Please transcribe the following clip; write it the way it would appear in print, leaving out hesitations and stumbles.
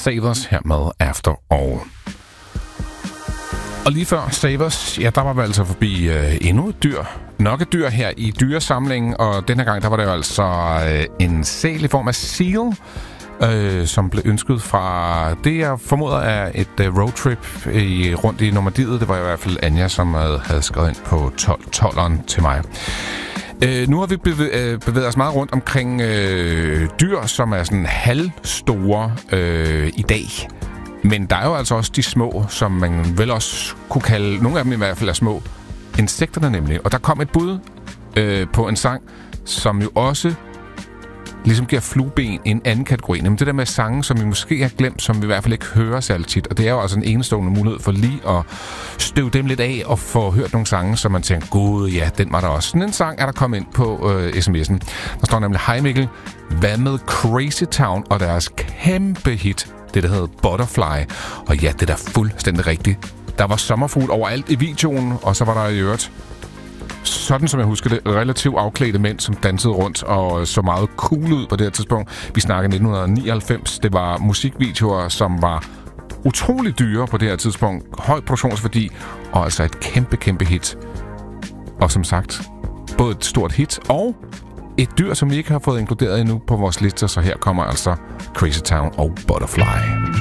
Savers her med After All. Og lige før Savers, ja, der var vi altså forbi endnu et dyr. Nok et dyr her i dyresamlingen, og denne gang der var det jo altså en sæl i form af seal, som blev ønsket fra det, jeg formoder er et roadtrip rundt i Normandiet. Det var i hvert fald Anja, som havde skrevet ind på 12'eren til mig. Nu har vi bevæget os meget rundt omkring dyr, som er sådan halvstore i dag. Men der er jo altså også de små, som man vel også kunne kalde, nogle af dem i hvert fald er små, insekterne nemlig. Og der kom et bud på en sang, som jo også ligesom giver flueben en anden kategori. Nemlig det der med sange, som vi måske har glemt, som vi i hvert fald ikke hører særlig tit. Og det er jo altså en enestående mulighed for lige at støve dem lidt af og få hørt nogle sange, som man tænker, gud ja, den var der også. Sådan en sang er der kommet ind på sms'en. Der står nemlig, hej Mikkel, hvad med Crazy Town og deres kæmpe hit, det der hedder Butterfly. Og ja, det er da fuldstændig rigtigt. Der var sommerfugl overalt i videoen, og så var der i øvrigt, sådan som jeg husker det, relativt afklædte mænd, som dansede rundt og så meget cool ud på det her tidspunkt. Vi snakker 1999. Det var musikvideoer, som var utrolig dyre på det her tidspunkt. Høj produktionsværdi og altså et kæmpe, kæmpe hit. Og som sagt, både et stort hit og et dyr, som vi ikke har fået inkluderet endnu på vores liste. Så her kommer altså Crazy Town og Butterfly.